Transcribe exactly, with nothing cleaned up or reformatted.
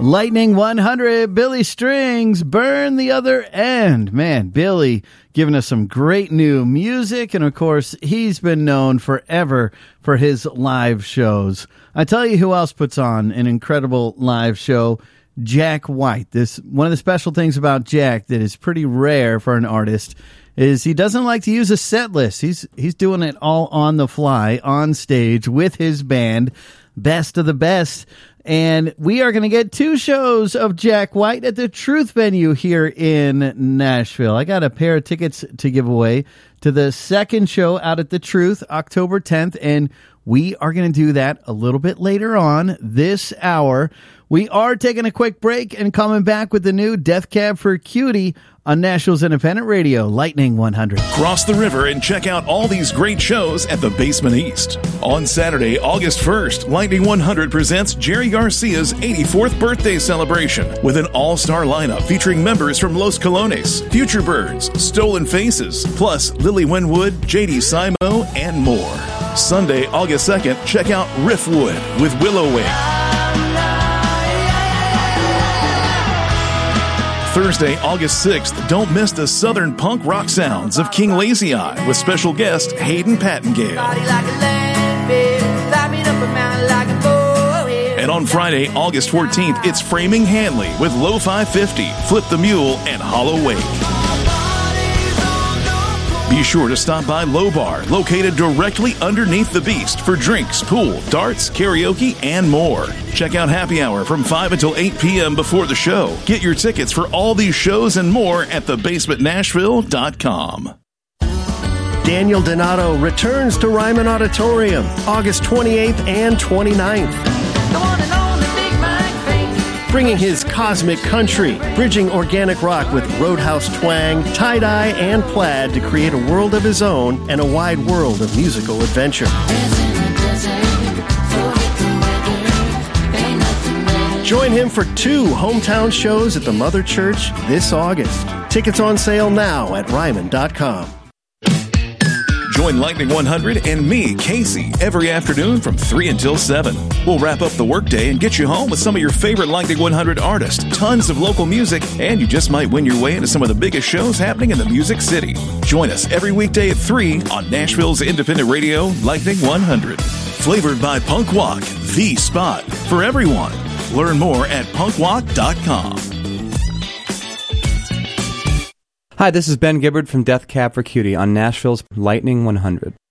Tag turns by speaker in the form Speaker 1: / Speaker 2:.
Speaker 1: Lightning one hundred, Billy Strings, Burn the Other End. Man, Billy giving us some great new music, and of course, he's been known forever for his live shows. I tell you who else puts on an incredible live show, Jack White. This one of the special things about Jack that is pretty rare for an artist is he doesn't like to use a set list. He's he's doing it all on the fly, on stage with his band, Best of the Best. And we are going to get two shows of Jack White at the Truth venue here in Nashville. I got a pair of tickets to give away to the second show out at the Truth, October tenth, and we are going to do that a little bit later on this hour. We are taking a quick break and coming back with the new Death Cab for Cutie on Nashville's Independent Radio, Lightning one hundred.
Speaker 2: Cross the river and check out all these great shows at the Basement East. On Saturday, August first, Lightning one hundred presents Jerry Garcia's eighty-fourth birthday celebration with an all-star lineup featuring members from Los Colones, Future Birds, Stolen Faces, plus Lily Winwood, J D Simo, and more. Sunday, August second, check out Riffwood with Willow Wing. Thursday, August sixth, don't miss the southern punk rock sounds of King Lazy Eye with special guest Hayden Pattengale. And on Friday, August fourteenth, it's Framing Hanley with Lo-Fi fifty, Flip the Mule, and Hollow Wake. Be sure to stop by Low Bar, located directly underneath the Beast, for drinks, pool, darts, karaoke, and more. Check out Happy Hour from five until eight p.m. before the show. Get your tickets for all these shows and more at the basement nashville dot com.
Speaker 3: Daniel Donato returns to Ryman Auditorium August twenty-eighth and twenty-ninth. Bringing his cosmic country, bridging organic rock with roadhouse twang, tie-dye, and plaid to create a world of his own and a wide world of musical adventure. Join him for two hometown shows at the Mother Church this August. Tickets on sale now at ryman dot com.
Speaker 2: Join Lightning one hundred and me, Casey, every afternoon from three until seven. We'll wrap up the workday and get you home with some of your favorite Lightning one hundred artists, tons of local music, and you just might win your way into some of the biggest shows happening in the Music City. Join us every weekday at three on Nashville's Independent Radio, Lightning one hundred. Flavored by Punk Walk, the spot for everyone. Learn more at punk walk dot com.
Speaker 4: Hi, this is Ben Gibbard from Death Cab for Cutie on Nashville's Lightning one hundred.